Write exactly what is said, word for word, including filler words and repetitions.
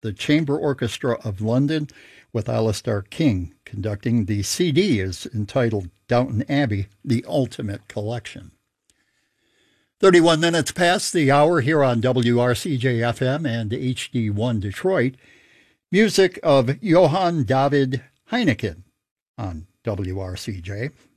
the Chamber Orchestra of London with Alistair King conducting. The C D is entitled Downton Abbey, The Ultimate Collection. thirty-one minutes past the hour here on W R C J F M and H D one Detroit. Music of Johann David Heineken on W R C J.